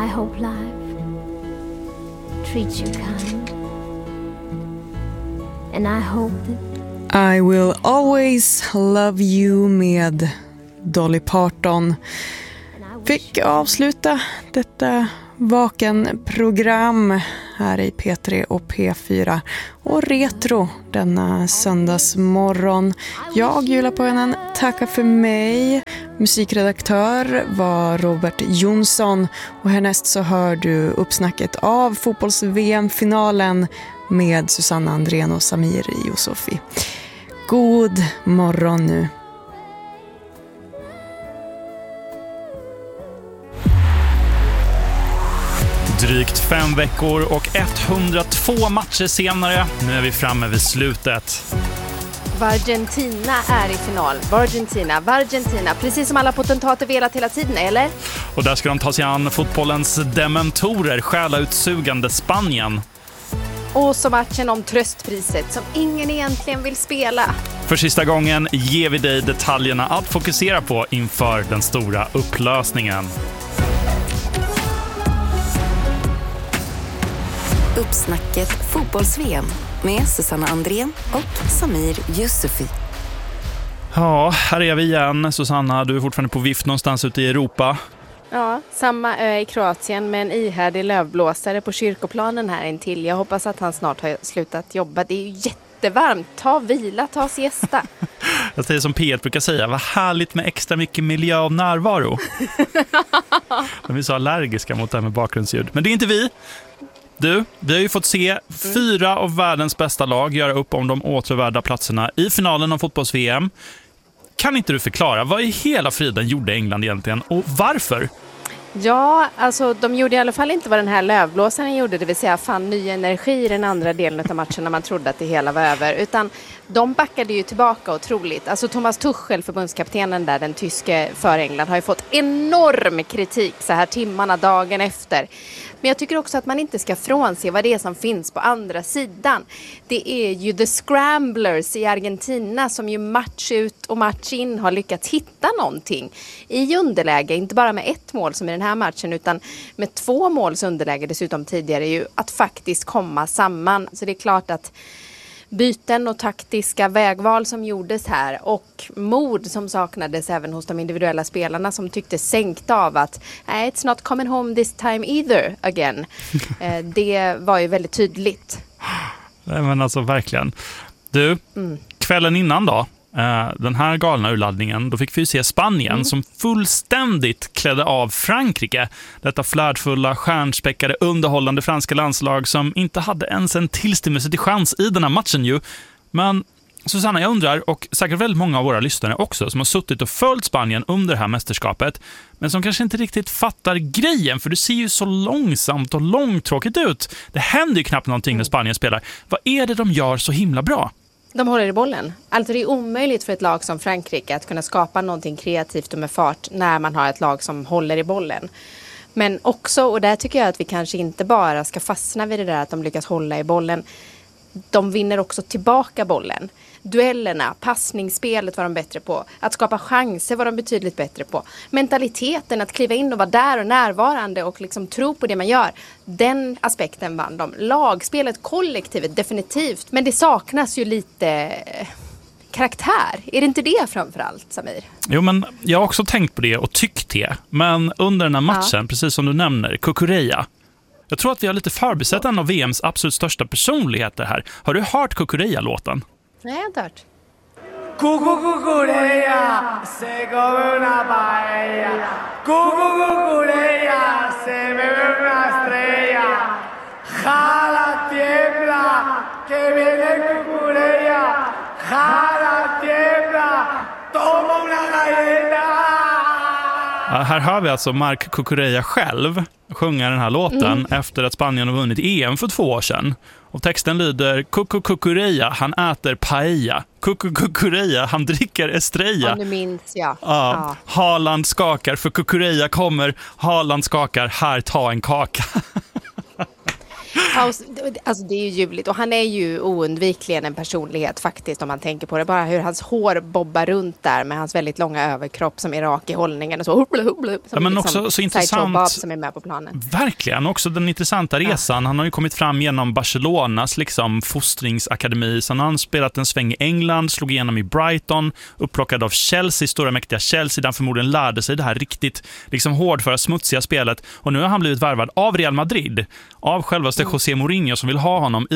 I hope life treats you kind. And I hope that I will always love you med Dolly Parton fick avsluta detta Vaken-program här i P3 och P4 och Retro denna söndagsmorgon. Jag, Julia Pojanen, tackar för mig. Musikredaktör var Robert Jonsson och härnäst så hör du uppsnacket av fotbolls-VM-finalen med Susanna Andrén och Samir Youssofi. God morgon nu. Drygt 5 veckor och 102 matcher senare. Nu är vi framme vid slutet. Argentina är i final. Argentina. Precis som alla potentater velat hela tiden, eller? Och där ska de ta sig an fotbollens dementorer, själautsugande Spanien. Och så matchen om tröstpriset som ingen egentligen vill spela. För sista gången ger vi dig detaljerna att fokusera på inför den stora upplösningen. Uppsnacket fotbolls-VM med Susanna Andrén och Samir Youssofi. Ja, här är vi igen. Susanna, du är fortfarande på vift någonstans ute i Europa. Ja, samma ö i Kroatien med en ihärdig lövblåsare på kyrkoplanen här intill. Jag hoppas att han snart har slutat jobba. Det är ju jättevarmt. Ta vila, ta siesta. Jag säger som P1 brukar säga, vad härligt med extra mycket miljö och närvaro. De är så allergiska mot det här med bakgrundsljud. Men det är inte vi. Du, vi har ju fått se 4 av världens bästa lag göra upp om de återvärda platserna i finalen av fotbolls-VM. Kan inte du förklara, vad i hela friden gjorde England egentligen och varför? Ja, alltså de gjorde i alla fall inte vad den här lövblåsaren gjorde, det vill säga fann ny energi i den andra delen av matchen när man trodde att det hela var över, utan de backade ju tillbaka otroligt. Alltså Thomas Tuchel, förbundskaptenen där, den tyske för England, har ju fått enorm kritik så här timmarna dagen efter. Men jag tycker också att man inte ska frånse vad det är som finns på andra sidan. Det är ju The Scramblers i Argentina som ju match ut och match in har lyckats hitta någonting i underläge. Inte bara med 1 mål som i den här matchen utan med 2 måls underläge dessutom tidigare ju att faktiskt komma samman. Så det är klart att byten och taktiska vägval som gjordes här och mod som saknades även hos de individuella spelarna som tyckte sänkt av att it's not coming home this time either again. Det var ju väldigt tydligt. Nej, men alltså verkligen. Du, kvällen innan då, den här galna urladdningen, då fick vi se Spanien som fullständigt klädde av Frankrike. Detta flärdfulla, stjärnspäckade, underhållande franska landslag som inte hade ens en tillstymmelse till chans i den här matchen ju. Men Susanna, jag undrar, och säkert väldigt många av våra lyssnare också, som har suttit och följt Spanien under det här mästerskapet, men som kanske inte riktigt fattar grejen, för det ser ju så långsamt och långtråkigt ut. Det händer ju knappt någonting när Spanien spelar. Vad är det de gör så himla bra? De håller i bollen. Alltså det är omöjligt för ett lag som Frankrike att kunna skapa någonting kreativt och med fart när man har ett lag som håller i bollen. Men också, och där tycker jag att vi kanske inte bara ska fastna vid det där att de lyckas hålla i bollen. De vinner också tillbaka bollen. Duellerna, passningsspelet var de bättre på. Att skapa chanser var de betydligt bättre på. Mentaliteten, att kliva in och vara där och närvarande och liksom tro på det man gör. Den aspekten vann de. Lagspelet, kollektivet, definitivt. Men det saknas ju lite karaktär. Är det inte det framförallt, Samir? Jo, men jag har också tänkt på det och tyckt det. Men under den här matchen, precis som du nämner, Cucurella. Jag tror att vi har lite förbisett en av VMs absolut största personligheter här. Har du hört Cucurella-låten? Nej, jag har inte hört. Cucurella, se come una paella. Cucurella, se bebe una estrella. Jala tiembla, que viene Cucurella. Jala tiembla, toma una galleta. Ja, här har vi alltså Marc Cucurella själv sjunga den här låten efter att Spanien har vunnit EM för 2 år sedan. Och texten lyder: Cucurella, han äter paella. Cucurella, han dricker estrella. Ja, nu minns jag. Ja. Haaland skakar, för Cucurella kommer. Haaland skakar, här, ta en kaka. Alltså det är ju ljuvligt och han är ju oundvikligen en personlighet faktiskt om man tänker på det. Bara hur hans hår bobbar runt där med hans väldigt långa överkropp som är rak i hållningen och så hubla, som men liksom också så intressant Bob som är med på planen. Verkligen, också den intressanta resan. Han har ju kommit fram genom Barcelonas liksom fostringsakademi. Sen har han spelat en sväng i England, slog igenom i Brighton, upplockad av Chelsea, stora mäktiga Chelsea, där han förmodligen lärde sig det här riktigt liksom hårdföra, smutsiga spelet. Och nu har han blivit värvad av Real Madrid, av självaste José Mourinho som vill ha honom i